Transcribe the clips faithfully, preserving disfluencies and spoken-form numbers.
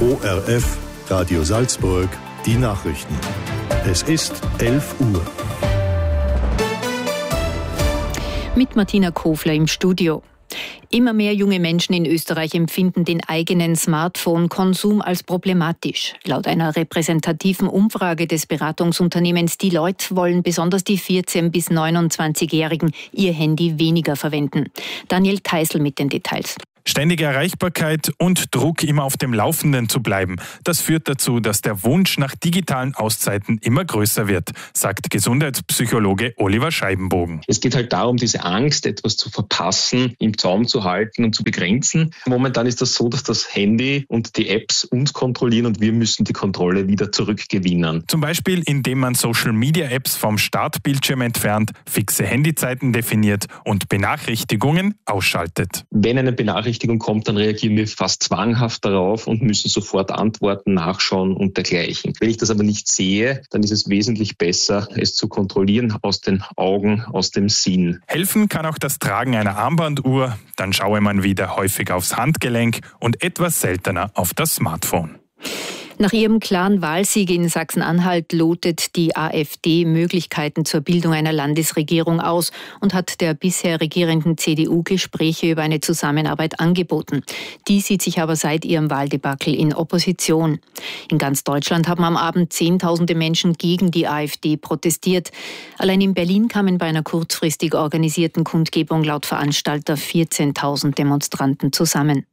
O R F, Radio Salzburg, die Nachrichten. Es ist elf Uhr. Mit Martina Kofler im Studio. Immer mehr junge Menschen in Österreich empfinden den eigenen Smartphone-Konsum als problematisch. Laut einer repräsentativen Umfrage des Beratungsunternehmens Deloitte wollen besonders die vierzehn- bis neunundzwanzigjährigen ihr Handy weniger verwenden. Daniel Teisel mit den Details. Ständige Erreichbarkeit und Druck, immer auf dem Laufenden zu bleiben. Das führt dazu, dass der Wunsch nach digitalen Auszeiten immer größer wird, sagt Gesundheitspsychologe Oliver Scheibenbogen. Es geht halt darum, diese Angst, etwas zu verpassen, im Zaum zu halten und zu begrenzen. Momentan ist das so, dass das Handy und die Apps uns kontrollieren und wir müssen die Kontrolle wieder zurückgewinnen. Zum Beispiel, indem man Social-Media-Apps vom Startbildschirm entfernt, fixe Handyzeiten definiert und Benachrichtigungen ausschaltet. Wenn eine Benachrichtigung kommt, dann reagieren wir fast zwanghaft darauf und müssen sofort antworten, nachschauen und dergleichen. Wenn ich das aber nicht sehe, dann ist es wesentlich besser, es zu kontrollieren aus den Augen, aus dem Sinn. Helfen kann auch das Tragen einer Armbanduhr, dann schaue man wieder häufig aufs Handgelenk und etwas seltener auf das Smartphone. Nach ihrem klaren Wahlsieg in Sachsen-Anhalt lotet die AfD Möglichkeiten zur Bildung einer Landesregierung aus und hat der bisher regierenden C D U Gespräche über eine Zusammenarbeit angeboten. Die sieht sich aber seit ihrem Wahldebakel in Opposition. In ganz Deutschland haben am Abend Zehntausende Menschen gegen die AfD protestiert. Allein in Berlin kamen bei einer kurzfristig organisierten Kundgebung laut Veranstalter vierzehntausend Demonstranten zusammen.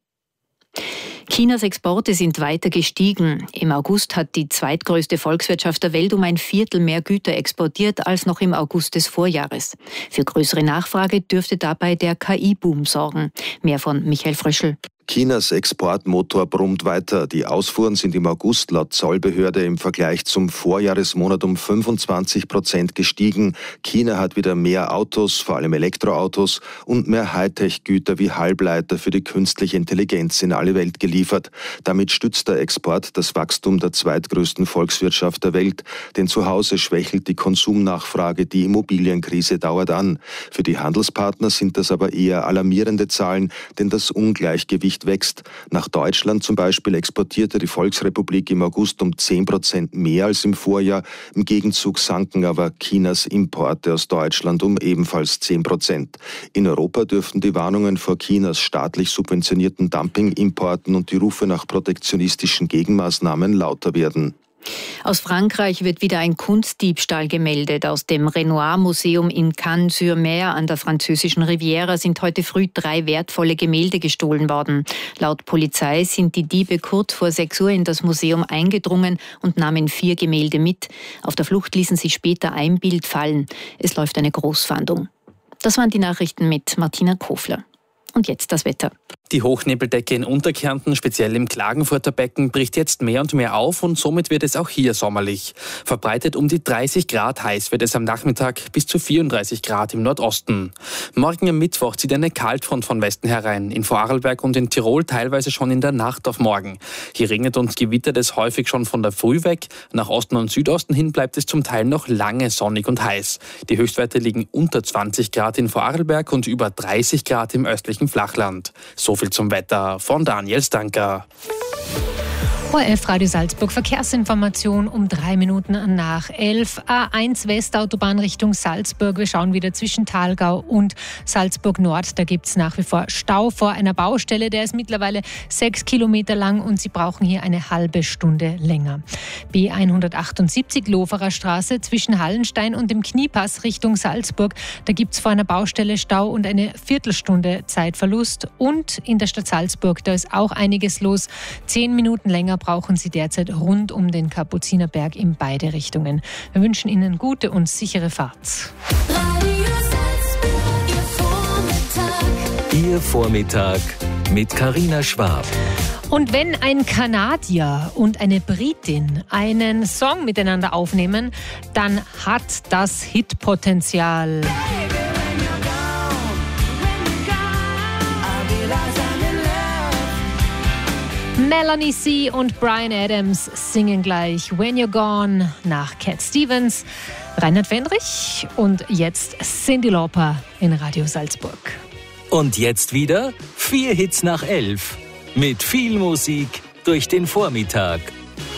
Chinas Exporte sind weiter gestiegen. Im August hat die zweitgrößte Volkswirtschaft der Welt um ein Viertel mehr Güter exportiert als noch im August des Vorjahres. Für größere Nachfrage dürfte dabei der K I-Boom sorgen. Mehr von Michael Fröschel. Chinas Exportmotor brummt weiter. Die Ausfuhren sind im August laut Zollbehörde im Vergleich zum Vorjahresmonat um fünfundzwanzig Prozent gestiegen. China hat wieder mehr Autos, vor allem Elektroautos, und mehr Hightech-Güter wie Halbleiter für die künstliche Intelligenz in alle Welt geliefert. Damit stützt der Export das Wachstum der zweitgrößten Volkswirtschaft der Welt. Denn zu Hause schwächelt die Konsumnachfrage, die Immobilienkrise dauert an. Für die Handelspartner sind das aber eher alarmierende Zahlen, denn das Ungleichgewicht wächst. Nach Deutschland zum Beispiel exportierte die Volksrepublik im August um zehn Prozent mehr als im Vorjahr. Im Gegenzug sanken aber Chinas Importe aus Deutschland um ebenfalls zehn Prozent. In Europa dürften die Warnungen vor Chinas staatlich subventionierten Dumpingimporten und die Rufe nach protektionistischen Gegenmaßnahmen lauter werden. Aus Frankreich wird wieder ein Kunstdiebstahl gemeldet. Aus dem Renoir-Museum in Cannes-sur-Mer an der französischen Riviera sind heute früh drei wertvolle Gemälde gestohlen worden. Laut Polizei sind die Diebe kurz vor sechs Uhr in das Museum eingedrungen und nahmen vier Gemälde mit. Auf der Flucht ließen sie später ein Bild fallen. Es läuft eine Großfahndung. Das waren die Nachrichten mit Martina Kofler. Und jetzt das Wetter. Die Hochnebeldecke in Unterkärnten, speziell im Klagenfurter Becken, bricht jetzt mehr und mehr auf und somit wird es auch hier sommerlich. Verbreitet um die dreißig Grad, heiß wird es am Nachmittag bis zu vierunddreißig Grad im Nordosten. Morgen am Mittwoch zieht eine Kaltfront von Westen herein, in Vorarlberg und in Tirol teilweise schon in der Nacht auf morgen. Hier regnet und gewittert es häufig schon von der Früh weg. Nach Osten und Südosten hin bleibt es zum Teil noch lange sonnig und heiß. Die Höchstwerte liegen unter zwanzig Grad in Vorarlberg und über dreißig Grad im östlichen Flachland. So viel zum Wetter von Daniel Stanker. O R F Radio Salzburg, Verkehrsinformation um drei Minuten nach elf. A eins Westautobahn Richtung Salzburg. Wir schauen wieder zwischen Thalgau und Salzburg Nord. Da gibt es nach wie vor Stau vor einer Baustelle. Der ist mittlerweile sechs Kilometer lang und Sie brauchen hier eine halbe Stunde länger. B hundertachtundsiebzig Loferer Straße zwischen Hallenstein und dem Kniepass Richtung Salzburg. Da gibt es vor einer Baustelle Stau und eine Viertelstunde Zeitverlust. Und in der Stadt Salzburg, da ist auch einiges los. Zehn Minuten länger brauchen Sie derzeit rund um den Kapuzinerberg in beide Richtungen. Wir wünschen Ihnen gute und sichere Fahrt. Ihr Vormittag mit Carina Schwab. Und wenn ein Kanadier und eine Britin einen Song miteinander aufnehmen, dann hat das Hitpotenzial. Melanie C. und Bryan Adams singen gleich When You're Gone nach Cat Stevens, Reinhard Fendrich und jetzt Cyndi Lauper in Radio Salzburg. Und jetzt wieder vier Hits nach elf. Mit viel Musik durch den Vormittag.